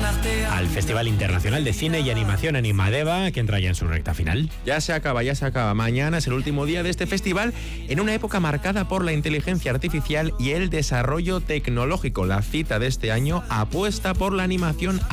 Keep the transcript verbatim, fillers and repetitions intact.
al Festival Internacional de Cine y Animación Animadeva, que entra ya en su recta final. Ya se acaba, ya se acaba. Mañana es el último día de este festival, en una época marcada por la inteligencia artificial y el desarrollo tecnológico. La cita de este año apuesta por la animación